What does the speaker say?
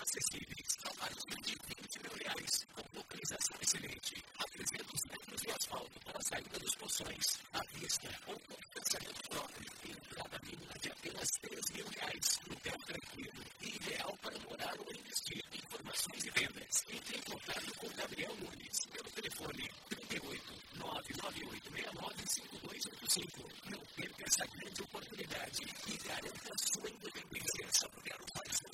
acessíveis a partir de R$ 20 mil, com localização excelente, a 300 metros de asfalto para a saída dos Poções, à vista ou com financiamento próprio, entrada mínima de apenas R$ 3.000, lugar tranquilo e ideal para morar ou investir. Informações e vendas. Entre em contato com Gabriel Nunes pelo telefone 38 998695285. Não perca essa grande oportunidade e garanta sua independência. Só